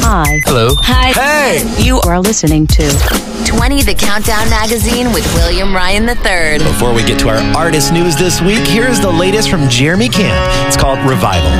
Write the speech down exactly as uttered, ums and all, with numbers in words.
Hi. Hello. Hi. Hey! You are listening to twenty The Countdown Magazine with William Ryan the third. Before we get to our artist news this week, here's the latest from Jeremy Camp. It's called Revival.